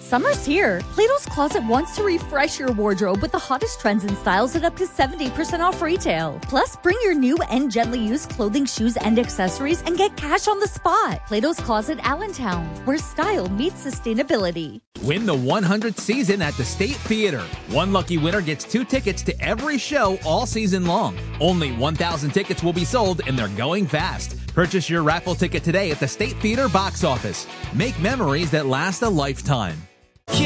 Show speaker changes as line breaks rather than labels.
Summer's here. Plato's Closet wants to refresh your wardrobe with the hottest trends and styles at up to 70% off retail. Plus, bring your new and gently used clothing, shoes, and accessories and get cash on the spot. Plato's Closet Allentown, where style meets sustainability.
Win the 100th season at the State Theater. One lucky winner gets 2 tickets to every show all season long. Only 1,000 tickets will be sold, and they're going fast. Purchase your raffle ticket today at the State Theater box office. Make memories that last a lifetime.